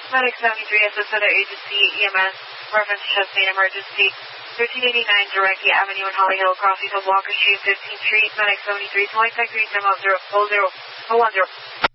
Medic 73 assisted at Agency EMS, reference chest pain emergency, 1389 Jarecki Avenue in Holly Hill, crossing of Walker Street, 15th Street, Medic 73, select tech 3 10 10 10.